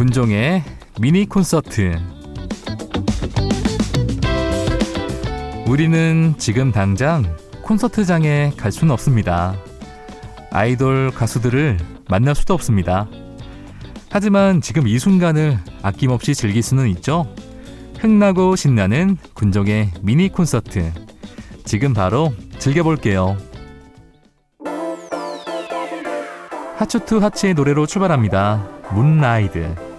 군종의 미니 콘서트. 우리는 지금 당장 콘서트장에 갈 수는 없습니다. 아이돌 가수들을 만날 수도 없습니다. 하지만 지금 이 순간을 아낌없이 즐길 수는 있죠. 흥나고 신나는 군종의 미니 콘서트. 지금 바로 즐겨볼게요. 하츄투 하츠의 노래로 출발합니다. 문라이드.